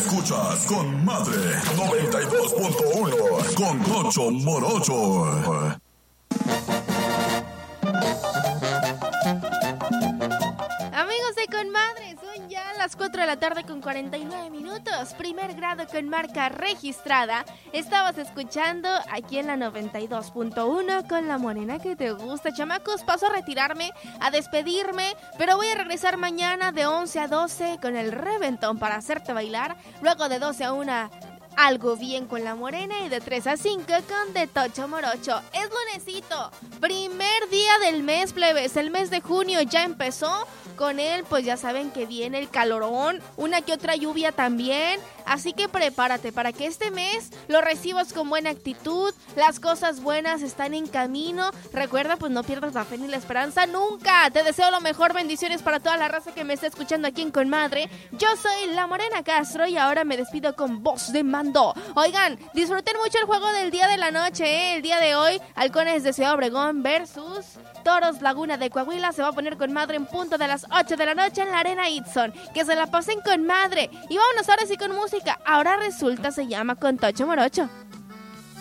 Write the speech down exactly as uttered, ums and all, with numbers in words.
Escuchas Con Madre noventa y dos punto uno con Tocho Morocho. Amigos de Con Madre, son ya las cuatro de la tarde con cuarenta y nueve minutos. Primer grado con marca registrada. Estabas escuchando aquí en la noventa y dos punto uno con la morena que te gusta. Chamacos, paso a retirarme, a despedirme, pero voy a regresar mañana de once a doce con el reventón para hacerte bailar. Luego de doce a una... algo bien con la morena y de tres a cinco con de Tocho Morocho. Es lunesito, primer día del mes, plebes. El mes de junio ya empezó. Con él, pues ya saben que viene el calorón, una que otra lluvia también. Así que prepárate para que este mes lo recibas con buena actitud. Las cosas buenas están en camino. Recuerda, pues no pierdas la fe ni la esperanza nunca. Te deseo lo mejor, bendiciones para toda la raza que me está escuchando aquí en Con Madre. Yo soy la Morena Castro y ahora me despido con voz de mando. Oigan, disfruten mucho el juego del día de la noche, ¿eh? El día de hoy, Halcones de Ciudad Obregón versus Toros Laguna de Coahuila. Se va a poner Con Madre en punto de las ocho de la noche en la Arena Itzon. Que se la pasen con madre. Y vámonos ahora sí con música. Ahora resulta se llama Con Tocho Morocho.